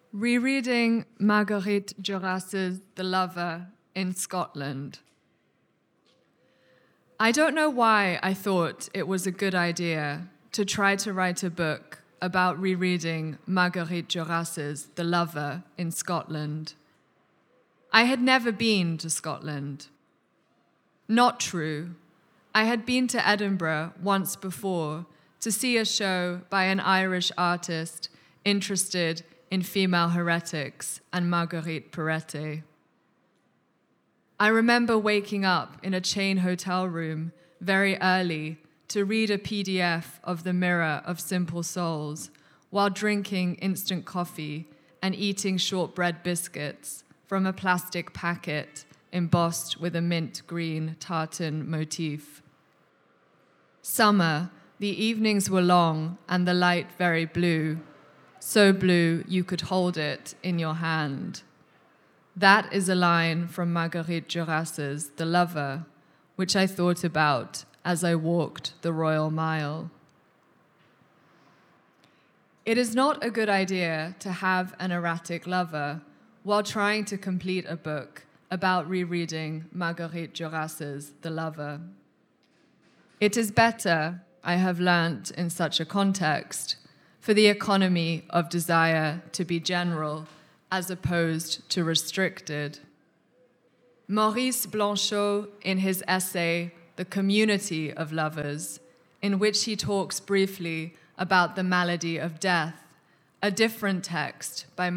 Rereading Marguerite Duras's The Lover in Scotland. I don't know why I thought it was a good idea to try to write a book about rereading Marguerite Duras's The Lover in Scotland. I had never been to Scotland. Not true. I had been to Edinburgh once before to see a show by an Irish artist interested in female heretics and Marguerite Perrette. I remember waking up in a chain hotel room very early to read a PDF of The Mirror of Simple Souls while drinking instant coffee and eating shortbread biscuits from a plastic packet embossed with a mint green tartan motif. Summer, the evenings were long and the light very blue, so blue you could hold it in your hand. That is a line from Marguerite Duras's The Lover, which I thought about as I walked the Royal Mile. It is not a good idea to have an erratic lover while trying to complete a book about rereading Marguerite Duras's The Lover. It is better, I have learnt in such a context, for the economy of desire to be general as opposed to restricted. Maurice Blanchot, in his essay, The Community of Lovers, in which he talks briefly about the malady of death, a different text by